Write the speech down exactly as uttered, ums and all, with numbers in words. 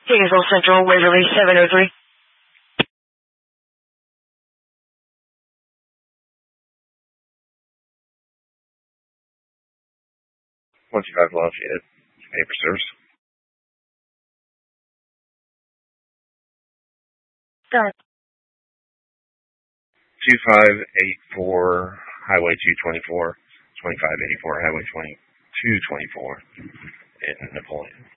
Hazel Central, Waverly, seven oh three. one two five Lafayette, paper service. Got it. two five eight four Highway two twenty-four, twenty-five eighty-four Highway twenty-two twenty-four in Napoleon.